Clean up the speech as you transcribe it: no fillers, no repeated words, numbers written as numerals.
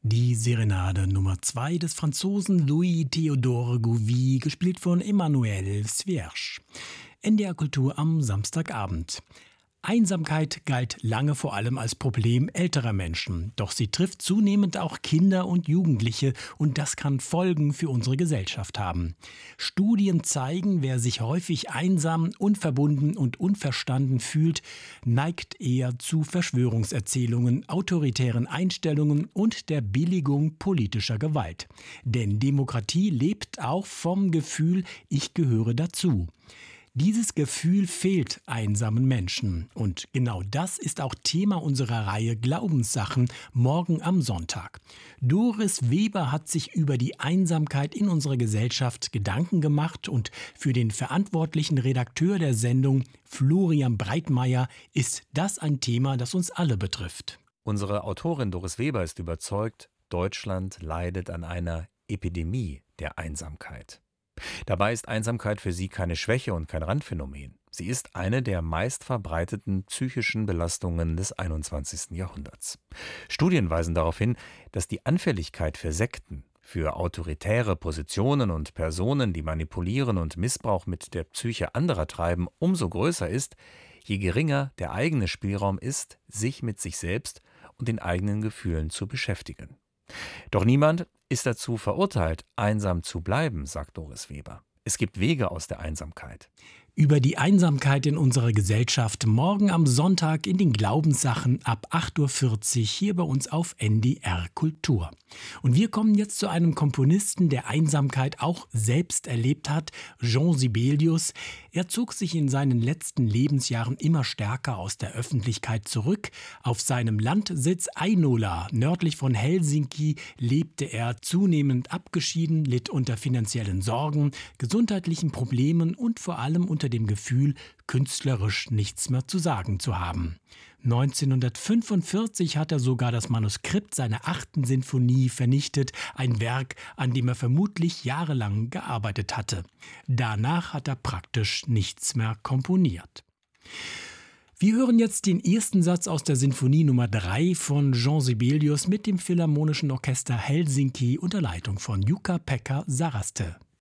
Die Serenade Nummer 2 des Franzosen Louis-Théodore Gouvi, gespielt von Emmanuel Svierge. NDR Kultur am Samstagabend. Einsamkeit galt lange vor allem als Problem älterer Menschen. Doch sie trifft zunehmend auch Kinder und Jugendliche und das kann Folgen für unsere Gesellschaft haben. Studien zeigen, wer sich häufig einsam, unverbunden und unverstanden fühlt, neigt eher zu Verschwörungserzählungen, autoritären Einstellungen und der Billigung politischer Gewalt. Denn Demokratie lebt auch vom Gefühl, ich gehöre dazu. Dieses Gefühl fehlt einsamen Menschen. Und genau das ist auch Thema unserer Reihe Glaubenssachen morgen am Sonntag. Doris Weber hat sich über die Einsamkeit in unserer Gesellschaft Gedanken gemacht und für den verantwortlichen Redakteur der Sendung, Florian Breitmeier, ist das ein Thema, das uns alle betrifft. Unsere Autorin Doris Weber ist überzeugt, Deutschland leidet an einer Epidemie der Einsamkeit. Dabei ist Einsamkeit für sie keine Schwäche und kein Randphänomen. Sie ist eine der meistverbreiteten psychischen Belastungen des 21. Jahrhunderts. Studien weisen darauf hin, dass die Anfälligkeit für Sekten, für autoritäre Positionen und Personen, die manipulieren und Missbrauch mit der Psyche anderer treiben, umso größer ist, je geringer der eigene Spielraum ist, sich mit sich selbst und den eigenen Gefühlen zu beschäftigen. Doch niemand ist dazu verurteilt, einsam zu bleiben, sagt Doris Weber. Es gibt Wege aus der Einsamkeit. Über die Einsamkeit in unserer Gesellschaft morgen am Sonntag in den Glaubenssachen ab 8.40 Uhr hier bei uns auf NDR Kultur. Und wir kommen jetzt zu einem Komponisten, der Einsamkeit auch selbst erlebt hat, Jean Sibelius. Er zog sich in seinen letzten Lebensjahren immer stärker aus der Öffentlichkeit zurück. Auf seinem Landsitz Ainola, nördlich von Helsinki, lebte er zunehmend abgeschieden, litt unter finanziellen Sorgen, gesundheitlichen Problemen und vor allem unter dem Gefühl, künstlerisch nichts mehr zu sagen zu haben. 1945 hat er sogar das Manuskript seiner 8. Sinfonie vernichtet, ein Werk, an dem er vermutlich jahrelang gearbeitet hatte. Danach hat er praktisch nichts mehr komponiert. Wir hören jetzt den ersten Satz aus der Sinfonie Nummer 3 von Jean Sibelius mit dem Philharmonischen Orchester Helsinki unter Leitung von Jukka-Pekka Saraste.